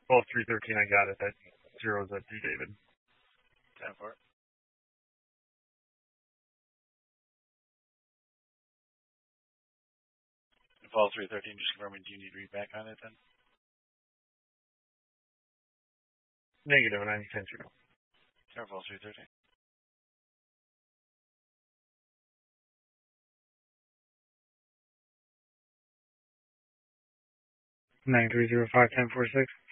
Well, 313, I got it. That zero's at D, David. 10-4. Fall 313, just confirming, do you need read back on it then? Negative, 90 0. Fall 313. Nine 305 1046.